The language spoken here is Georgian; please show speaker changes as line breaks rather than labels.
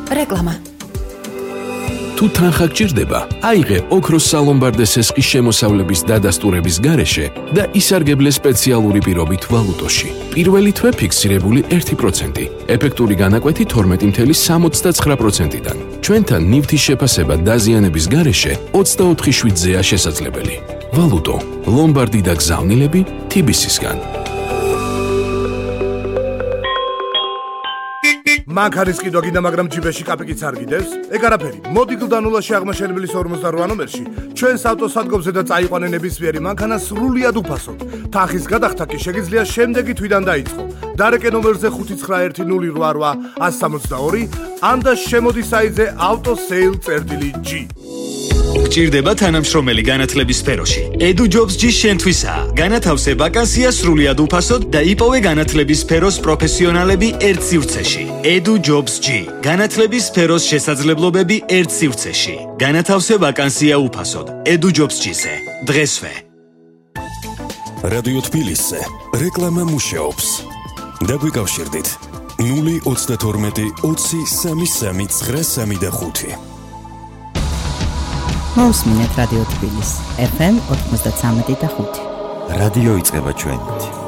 რეკლამა.
თუ თანხა გჭირდება, აიღე ოქროს სალომბარდეს ესყის შემოსავლების დადასტურების გარეშე და ისარგებლე სპეციალური პირობით ვალუტოში. პირველი თვე ფიქსირებული 1%, ეფექტური განაკვეთი 12.69%-დან. ჩვენთან ნივთის შეფასება დაზიანების გარეშე 24/7-ზეა შესაძლებელი. ვალუტო, ლომბარდი და გზავნილები TBC-სგან.
მანქანის ყიდვა გინდა, მაგრამ ჯიბეში კაპიკიც არ გიდევს? ეგ არაფერი. მოდი გლდანულაში აღმაშენებლის 58 ნომერში ჩვენს ავტოსადგომზე და წაიყვანე ნებისმიერი მანქანა სრულიად უფასოდ. თანხის გადახდა კი შეგიძლია შემდეგი თვიდან დაიწყო. დარეკე ნომერზე 59088-162 ან და შემოდი საიტზე autosale.g.
გჭირდება თანამშრომელი განათლების სფეროში. EduJobs-G შენთვისაა. განათავსე ვაკანსია სრულიად უფასოდ და იპოვე განათლების სფეროს პროფესიონალები ერთ სივრცეში. EduJobs-G. განათლების სფეროს შესაძლებლობები ერთ სივრცეში. განათავსე ვაკანსია უფასოდ. EduJobs-G-ზე. დღესვე.
რადიო თბილისზე რეკლამა მუშაობს. დაგვიკავშირდით 032 20 33 935.
მოусმინეთ რადიო თბილის FM 93.5.
რადიო იწყება ჩვენით.